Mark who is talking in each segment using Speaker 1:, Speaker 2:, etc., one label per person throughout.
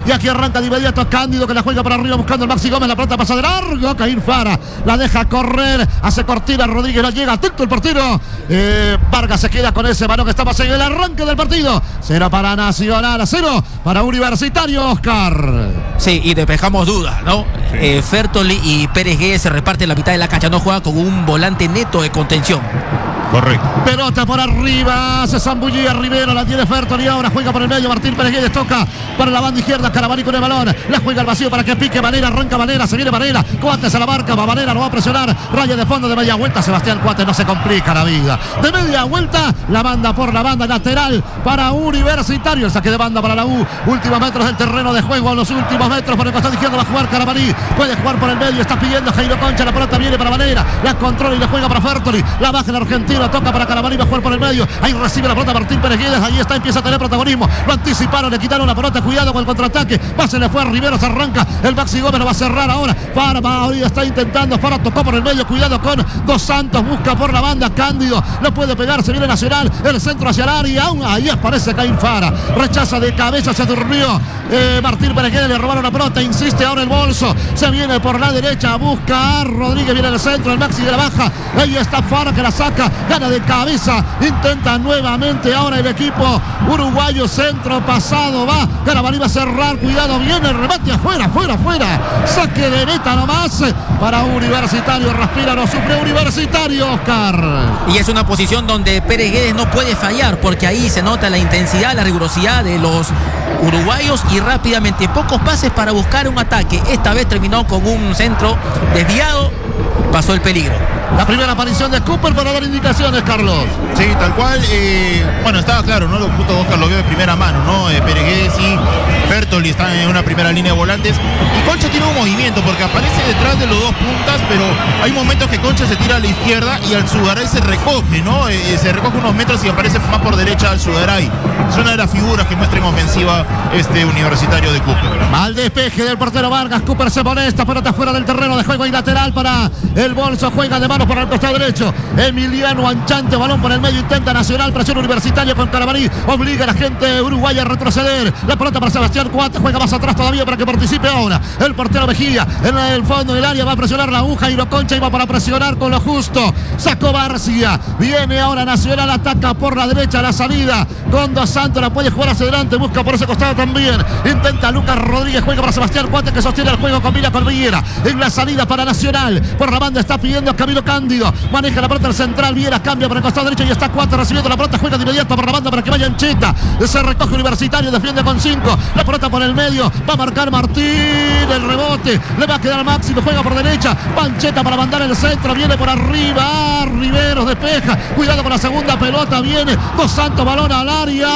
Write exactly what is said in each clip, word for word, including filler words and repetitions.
Speaker 1: Y aquí arranca de inmediato Cándido, que la juega para arriba buscando el Maxi Gómez. La pelota pasa de largo. Caín Fara la deja correr. Hace cortina Rodríguez, no llega. Atento el portero. Eh, Vargas se queda con ese balón que estamos en el arranque del partido. Cero para Nacional, cero para Universitario, Oscar.
Speaker 2: Sí, y despejamos dudas, ¿no? Sí. Eh, Fertoli y Pérez Guedes se reparten la mitad de la cancha. No juegan con un volante neto de contención.
Speaker 3: Correcto.
Speaker 1: Pelota por arriba, se zambullía Rivero, la tiene Fertoli, ahora juega por el medio, Martín Pérez Guedes toca para la banda izquierda, Carabalí con el balón, la juega al vacío para que pique Vanera, arranca Vanera, se viene Vanera, Coates a la marca, va Vanera, lo va a presionar, raya de fondo de media vuelta, Sebastián Coates, no se complica la vida, de media vuelta, la manda por la banda lateral para Universitario, el saque de banda para la U, últimos metros del terreno de juego, los últimos metros por el costado izquierdo va a jugar Carabalí, puede jugar por el medio, está pidiendo Jairo Concha, la pelota viene para Vanera, la controla y la juega para Fertoli, la baja el argentino, toca para Carabalí, va a jugar por el medio, ahí recibe la pelota Martín Pérez Guedes, ahí está, empieza a tener protagonismo, lo anticiparon, le quitaron la pelota, cuidado con el contraataque, va, se le fue a Rivero, se arranca, el Maxi Gómez lo va a cerrar ahora, Fara, va, ahorita está intentando, Fara tocó por el medio, cuidado con Dos Santos, busca por la banda, Cándido, no puede pegar, se viene Nacional, el centro hacia el área, aún ahí aparece Caín Fara, rechaza de cabeza, se durmió, eh, Martín Pérez Guedes, le robaron la pelota, insiste ahora el bolso, se viene por la derecha, busca a Rodríguez, viene al centro, el Maxi de la baja, ahí está Fara que la saca, gana de cabeza, intenta nuevamente ahora el equipo uruguayo, centro pasado, va, Carabalí va a cerrar, cuidado, viene el remate afuera, afuera, afuera, saque de meta nomás para Universitario, respira, no sufre Universitario, Oscar.
Speaker 2: Y es una posición donde Pérez Guedes no puede fallar, porque ahí se nota la intensidad, la rigurosidad de los uruguayos y rápidamente, pocos pases para buscar un ataque, esta vez terminó con un centro desviado, pasó el peligro.
Speaker 1: La primera aparición de Cooper para dar indicaciones, Carlos.
Speaker 3: Sí, tal cual. Eh, bueno, estaba claro, ¿no? Justo Oscar lo vio de primera mano, ¿no? Eh, Pérez Guedes y Fertoli están en una primera línea de volantes. Y Concha tiene un movimiento porque aparece detrás de los dos puntas, pero hay momentos que Concha se tira a la izquierda y al Sugaray se recoge, ¿no? Eh, se recoge unos metros y aparece más por derecha al Sugaray. Es una de las figuras que muestra en ofensiva este Universitario de Cooper.
Speaker 1: Al despeje del portero Vargas, Cooper se molesta, pelota fuera del terreno de juego y lateral para el bolso, juega de mano por el costado derecho, Emiliano Anchante, balón por el medio, intenta Nacional, presión Universitario con Carabalí, obliga a la gente uruguaya a retroceder, la pelota para Sebastián Coates, juega más atrás todavía para que participe ahora, el portero Mejía, en el fondo del área va a presionar la aguja y lo Concha iba para presionar con lo justo, sacó Barcia, viene ahora Nacional, ataca por la derecha, la salida, con Dos Santos, la puede jugar hacia adelante, busca por ese costado también, intenta Lucas Rodríguez, juega para Sebastián Coates que sostiene el juego, combina con Villera, en la salida para Nacional, por la banda está pidiendo Camilo Cándido, maneja la pelota al central, Viera cambia por el costado derecho y está Coates recibiendo la pelota, juega de inmediato por la banda para que vaya Ancheta, se recoge Universitario, defiende con cinco, la pelota por el medio, va a marcar Martín, el rebote, le va a quedar Máximo, juega por derecha, Ancheta para mandar el centro, viene por arriba, Riveros despeja, cuidado con la segunda pelota, viene Dos Santos, balón al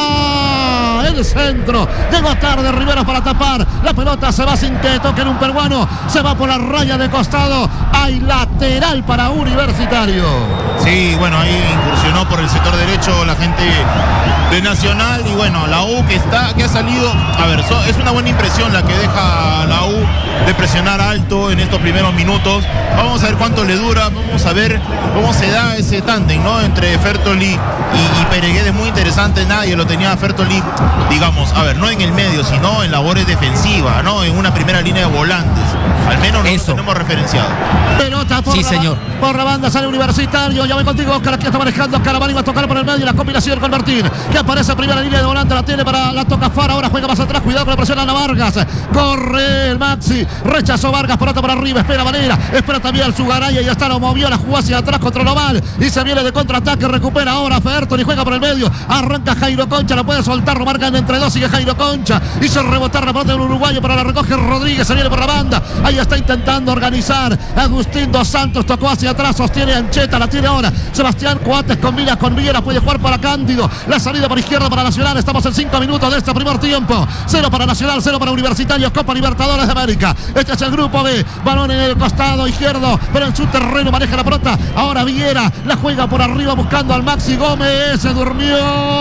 Speaker 1: área, el centro, llegó tarde Riveros para tapar, la pelota se va sin que toque en un peruano, se va por la raya de costado, hay lateral para Universitario.
Speaker 3: Sí, bueno, ahí incursionó por el sector derecho la gente de Nacional y bueno, la U que está, que ha salido, a ver, so, es una buena impresión la que deja la U de presionar alto en estos primeros minutos. Vamos a ver cuánto le dura, vamos a ver cómo se da ese tándem, ¿no? Entre Fertoli y, y Pérez Guedes, muy interesante, nadie lo tenía Fertoli, digamos, a ver, no en el medio, sino en labores defensivas, ¿no? En una primera línea de volantes, al menos lo tenemos referenciado.
Speaker 1: Pelota por,
Speaker 2: sí,
Speaker 1: la,
Speaker 2: señor.
Speaker 1: por la banda, sale Universitario, ya voy contigo Oscar, aquí está manejando Carabalí, va a tocar por el medio, la combinación con Martín, que aparece primera línea de volante, la tiene para la toca Fara, ahora juega más atrás, cuidado con la presión a la Vargas, corre el Maxi, rechazó Vargas, pelota para arriba, espera Vanera, espera también al Sugaray, y ya está, lo movió, la jugó hacia atrás, controló mal, y se viene de contraataque, recupera ahora Fertoli, juega por el medio, arranca Jairo Concha, la puede soltar, lo marcan entre dos, sigue Jairo Concha, hizo rebotar la pelota del uruguayo, pero la recoge Rodríguez, se viene por la banda, ahí está intentando organizar, Agustín Dos Santos tocó hacia atrás, sostiene Ancheta, la tiene ahora, Sebastián Coates combina con Villera, puede jugar para Cándido, la salida por izquierda para Nacional, estamos en cinco minutos de este primer tiempo, cero para Nacional, cero para Universitario, Copa Libertadores de América, este es el grupo B, balón en el costado izquierdo, pero en su terreno maneja la pelota, ahora Villera, la juega por arriba buscando al Maxi Gómez, se durmió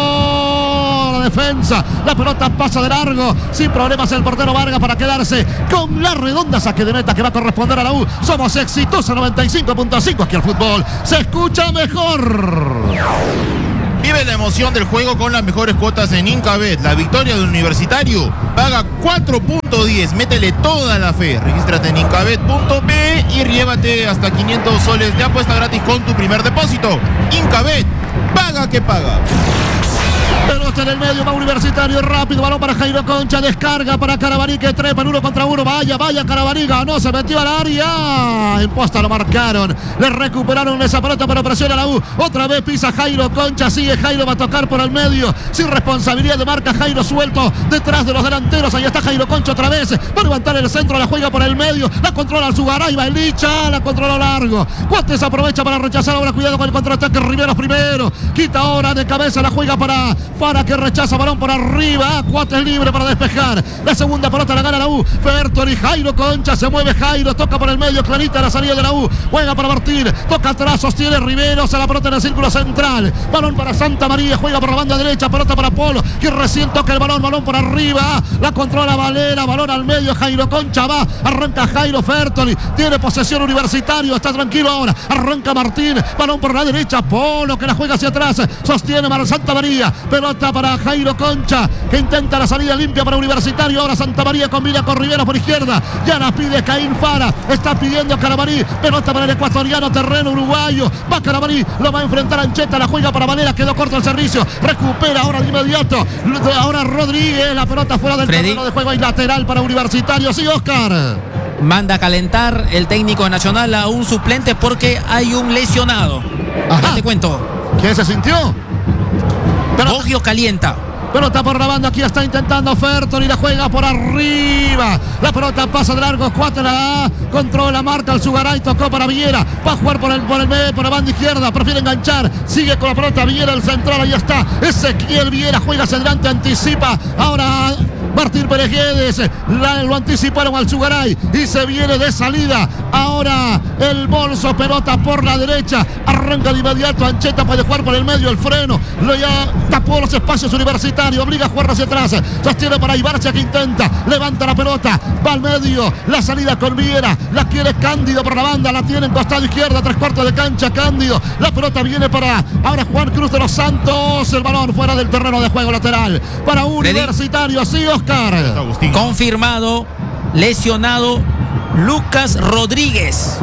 Speaker 1: la defensa, la pelota pasa de largo, sin problemas el portero Vargas para quedarse con la redonda, saque de meta que va a corresponder a la U, somos exitosos noventa y cinco punto cinco, aquí el fútbol se escucha mejor.
Speaker 3: Vive la emoción del juego con las mejores cuotas en Incabet. La victoria del Universitario paga cuatro punto diez. Métele toda la fe. Regístrate en incabet punto pe y llévate hasta quinientos soles de apuesta gratis con tu primer depósito. Incabet, paga que paga.
Speaker 1: Pelota en el medio, va Universitario, rápido, balón para Jairo Concha, descarga para Carabarí que trepa en uno contra uno, vaya, vaya Carabarí, ganó, se metió al área, en posta lo marcaron, le recuperaron esa pelota pero presiona la U, otra vez pisa Jairo Concha, sigue Jairo, va a tocar por el medio, sin responsabilidad de marca, Jairo suelto, detrás de los delanteros, ahí está Jairo Concha otra vez, va a levantar el centro, la juega por el medio, la controla el Sugaray, va Elicha, la controla largo, Cuates aprovecha para rechazar, ahora cuidado con el contraataque, Riveros primero, quita ahora de cabeza, la juega para... para que rechaza balón por arriba, Cuates libre para despejar, la segunda pelota la gana la U, Fertoli, Jairo Concha, se mueve Jairo, toca por el medio, clarita la salida de la U, juega para Martín, toca atrás, sostiene Riveros, a la pelota en el círculo central, balón para Santa María, juega por la banda derecha, pelota para Polo, que recién toca el balón, balón por arriba, la controla Valera, balón al medio, Jairo Concha va, arranca Jairo Fertoli, tiene posesión Universitario, está tranquilo ahora, arranca Martín, balón por la derecha, Polo que la juega hacia atrás, sostiene para Santa María, pelota para Jairo Concha, que intenta la salida limpia para Universitario, ahora Santa María combina con Rivera por izquierda, ya la pide Caín Fara, está pidiendo Carabarí, pelota para el ecuatoriano, terreno uruguayo, va Carabarí, lo va a enfrentar Ancheta, la juega para Valera, quedó corto el servicio, recupera ahora de inmediato, ahora Rodríguez, la pelota fuera del
Speaker 2: Freddy.
Speaker 1: terreno de juego y lateral para Universitario, sí Oscar.
Speaker 2: Manda a calentar el técnico nacional a un suplente porque hay un lesionado.
Speaker 1: Ajá.
Speaker 2: Ya te cuento.
Speaker 1: ¿Quién se sintió? Pero...
Speaker 2: Boggio calienta.
Speaker 1: Pelota por la banda, aquí está intentando Fertoli, la juega por arriba. La pelota pasa de largo, Cuates la da, controla, marca el Sugaray, tocó para Villera. Va a jugar por el, por el medio, por la banda izquierda, prefiere enganchar. Sigue con la pelota Villera, el central, ahí está. Ezequiel Villera juega hacia adelante, anticipa. Ahora Martín Pérez Guedes, la, lo anticiparon al Sugaray y se viene de salida. Ahora el bolso, pelota por la derecha, arranca de inmediato. Ancheta puede jugar por el medio, el freno, lo ya tapó los espacios Universitarios, obliga a jugar hacia atrás, sostiene para Ibarcia que intenta, levanta la pelota, va al medio, la salida con Viera, la quiere Cándido por la banda, la tiene en costado izquierda, tres cuartos de cancha, Cándido, la pelota viene para ahora Juan Cruz de los Santos, el balón fuera del terreno de juego lateral, para Universitario, sí Oscar.
Speaker 3: Agustín.
Speaker 2: Confirmado, lesionado Lucas Rodríguez.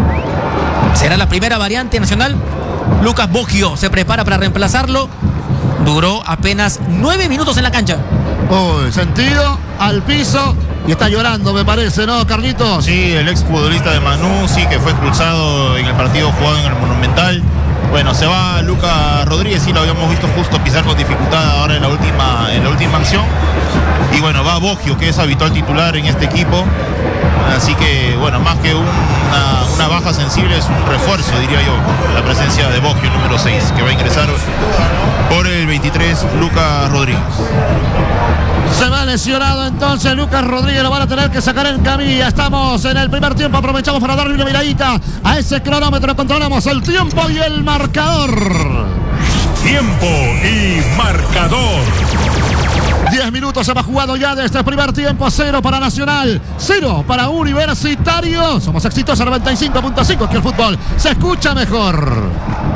Speaker 2: Será la primera variante nacional. Lucas Boggio se prepara para reemplazarlo. Duró apenas nueve minutos en la cancha.
Speaker 1: Uy, sentido al piso y está llorando, me parece, ¿no, Carlitos?
Speaker 3: Sí, el ex futbolista de Manuzzi que fue expulsado en el partido jugado en el Monumental. Bueno, se va Lucas Rodríguez, sí lo habíamos visto justo pisar con dificultad ahora en la última, en la última acción. Y bueno, va Boggio, que es habitual titular en este equipo. Así que, bueno, más que una, una baja sensible, es un refuerzo, diría yo, la presencia de Boggio, número seis, que va a ingresar por el veintitrés, Lucas Rodríguez.
Speaker 1: Se va lesionado entonces Lucas Rodríguez, lo van a tener que sacar en camilla. Estamos en el primer tiempo, aprovechamos para darle una miradita a ese cronómetro, controlamos el tiempo y el marcador.
Speaker 4: Tiempo y marcador.
Speaker 1: diez minutos se va jugado ya de este primer tiempo. Cero para Nacional, cero para Universitario. Somos exitosos noventa y cinco punto cinco. Aquí el fútbol se escucha mejor.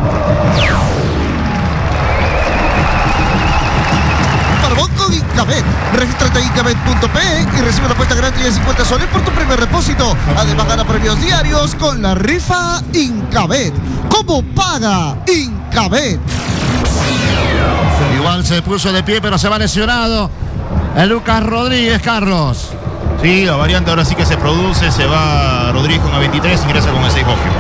Speaker 5: Banco de Incabet. Regístrate en incabet punto pe y recibe una apuesta gratis de cincuenta soles por tu primer depósito. Además gana premios diarios con la rifa Incabet. ¿Cómo paga Incabet?
Speaker 1: Igual se puso de pie, pero se va lesionado el Lucas Rodríguez, Carlos.
Speaker 3: Sí, la variante ahora sí que se produce. Se va Rodríguez con el veintitrés, ingresa con el seis Boggio.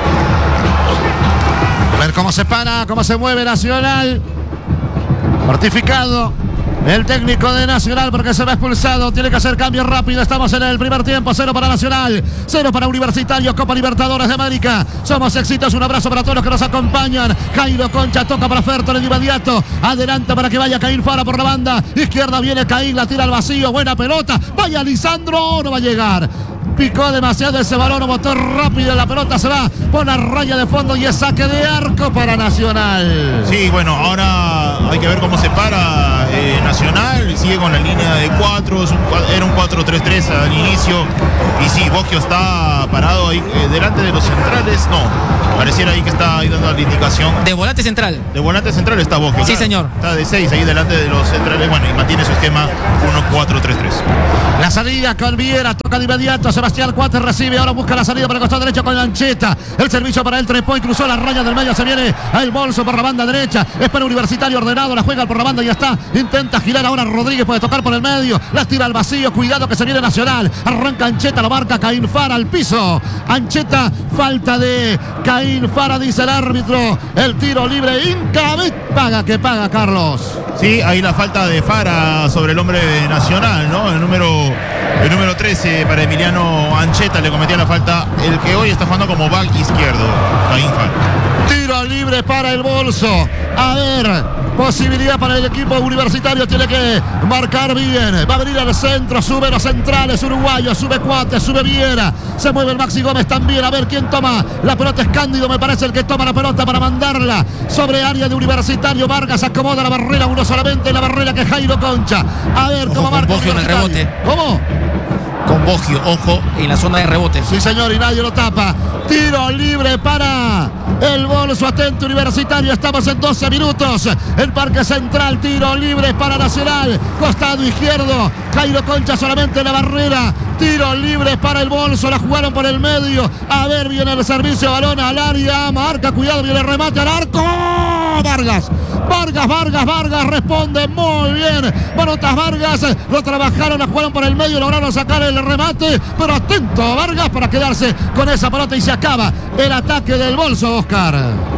Speaker 1: A ver cómo se para, cómo se mueve Nacional. Mortificado el técnico de Nacional porque se va expulsado. Tiene que hacer cambio rápido. Estamos en el primer tiempo. Cero para Nacional, cero para Universitario. Copa Libertadores de América. Somos éxitos. Un abrazo para todos los que nos acompañan. Jairo Concha toca para Fertoli de inmediato. Adelante para que vaya Caín Fara por la banda izquierda. Viene Caín, la tira al vacío. Buena pelota. Vaya Lisandro. No va a llegar. Picó demasiado ese balón, botó rápido, la pelota se va por la raya de fondo y es saque de arco para Nacional.
Speaker 3: Sí, bueno, ahora ahora hay que ver cómo se para eh, Nacional, sigue con la línea de cuatro, era un cuatro tres tres al inicio, y sí, Boggio está parado ahí eh, delante de los centrales, no, pareciera ahí que está ahí dando la indicación.
Speaker 2: De volante central.
Speaker 3: De volante central está Boggio.
Speaker 2: Sí,
Speaker 3: claro,
Speaker 2: señor.
Speaker 3: Está de seis ahí delante de los centrales, bueno, y mantiene su esquema uno cuatro tres tres.
Speaker 1: La salida con Viera, toca de inmediato, Sebastián Cuates recibe, ahora busca la salida por el costado derecho con Ancheta, el servicio para el Trepó y cruzó la raya del medio, se viene al bolso por la banda derecha, espera Universitario ordenado, la juega por la banda y ya está, intenta girar ahora Rodríguez, puede tocar por el medio, la tira al vacío, cuidado que se viene Nacional, arranca Ancheta, lo marca Caín Fara al piso, Ancheta, falta de Caín Fara, dice el árbitro, el tiro libre, Incabet, paga que paga Carlos.
Speaker 3: Sí, ahí la falta de Fara sobre el hombre de Nacional, ¿no? El número, el número trece para Emiliano Ancheta le cometía la falta, el que hoy está jugando como back izquierdo, Caín Fara.
Speaker 1: Tiro libre para el bolso. A ver, posibilidad para el equipo Universitario, tiene que marcar bien. Va a venir al centro, sube los centrales uruguayos, sube Cuates, sube Viera. Se mueve el Maxi Gómez también. A ver quién toma la pelota, es Cándido, me parece el que toma la pelota para mandarla sobre área de Universitario. Vargas acomoda la barrera, uno solamente, la barrera que Jairo Concha. A ver
Speaker 2: Ojo
Speaker 1: cómo
Speaker 2: con
Speaker 1: marca
Speaker 2: Boggio en el rebote.
Speaker 1: ¿Cómo?
Speaker 2: Con Boggio, ojo, en la zona de rebote.
Speaker 1: Sí, señor, y nadie lo tapa. Tiro libre para el bolso, atento Universitario. Estamos en doce minutos. El Parque Central, tiro libre para Nacional. Costado izquierdo, Jairo Concha solamente en la barrera. Tiro libre para el bolso, la jugaron por el medio. A ver, viene el servicio, balón al área. Marca, cuidado, viene el remate al arco. Vargas. Vargas, Vargas, Vargas responde muy bien. Manotas Vargas, lo trabajaron, la jugaron por el medio, lograron sacar el remate, pero atento Vargas para quedarse con esa pelota y se acaba el ataque del bolso, Oscar.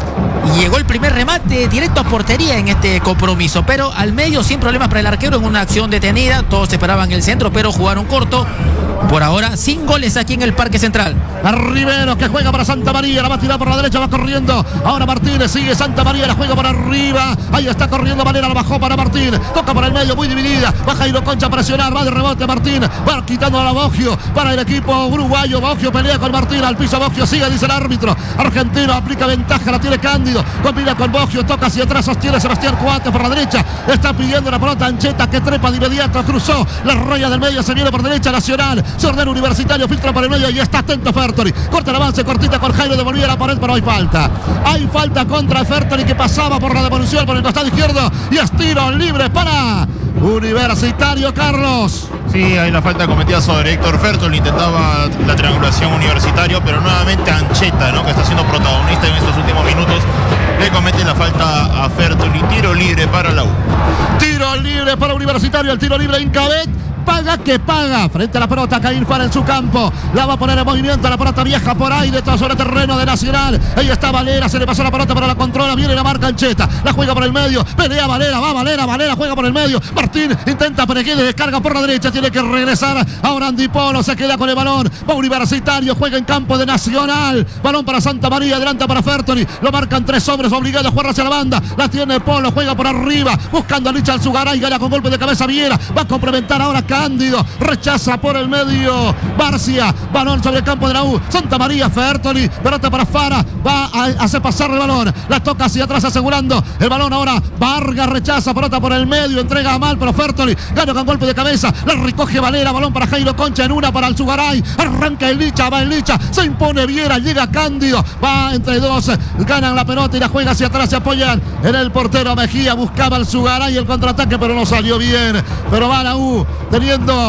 Speaker 2: Llegó el primer remate directo a portería en este compromiso, pero al medio sin problemas para el arquero en una acción detenida. Todos esperaban el centro, pero jugaron corto. Por ahora, sin goles aquí en el Parque Central.
Speaker 1: A Rivero que juega para Santa María, la va a tirar por la derecha, va corriendo. Ahora Martínez sigue Santa María, la juega por arriba. Ahí está corriendo Valera, la bajó para Martín. Toca por el medio, muy dividida. Va Jairo Concha a presionar, va de rebote Martín. Va quitando a la Boggio para el equipo uruguayo. Boggio pelea con Martín, al piso Boggio sigue, dice el árbitro. Argentino aplica ventaja, la tiene Cándido. Combina con Boggio, toca hacia atrás, sostiene Sebastián Cuates por la derecha. Está pidiendo la pelota Ancheta que trepa de inmediato, cruzó la raya del medio, se viene por derecha Nacional. Se ordena Universitario, filtra por el medio y está atento Fertoli. Corta el avance, cortita con Jairo, devolvía la pared, pero hay falta. Hay falta contra Fertoli que pasaba por la devolución por el costado izquierdo y es tiro libre para Universitario, Carlos.
Speaker 3: Sí, ahí la falta cometida sobre Héctor Fertoli, intentaba la triangulación Universitario, pero nuevamente Ancheta, ¿no?, que está siendo protagonista en estos últimos minutos, le comete la falta a Fertoli. Tiro libre para la U.
Speaker 1: Tiro libre para Universitario, el tiro libre Incabet. Paga que paga, frente a la pelota Caín Fara en su campo, la va a poner en movimiento, la pelota viaja por aire, todo sobre terreno de Nacional, ahí está Valera, se le pasó la pelota para la controla, viene la marca Ancheta, la juega por el medio, pelea Valera, va Valera, Valera juega por el medio, Martín intenta Pereguedes, descarga por la derecha, tiene que regresar, ahora Andipolo se queda con el balón, va Universitario, juega en campo de Nacional, balón para Santa María, adelanta para Fertoli, lo marcan tres hombres, obligado a jugar hacia la banda, la tiene Polo, juega por arriba, buscando a Licha Alzugaray, gana con golpe de cabeza Viera, va a complementar ahora Cándido, rechaza por el medio Barcia, balón sobre el campo de la U, Santa María, Fertoli, pelota para Fara, va a hacer pasar el balón, la toca hacia atrás asegurando el balón ahora, Vargas rechaza, pelota por el medio, entrega mal, pero Fertoli gana con golpe de cabeza, la recoge Valera, balón para Jairo Concha en una para Alzugaray, arranca el Licha, va el Licha, se impone Viera, llega Cándido, va entre dos, ganan la pelota y la juega hacia atrás, se apoyan en el portero Mejía, buscaba Alzugaray el contraataque, pero no salió bien, pero va la U teniendo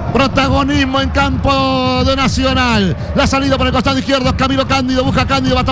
Speaker 1: protagonismo en campo de Nacional. La salida por el costado izquierdo, Camilo Cándido, busca Cándido, va a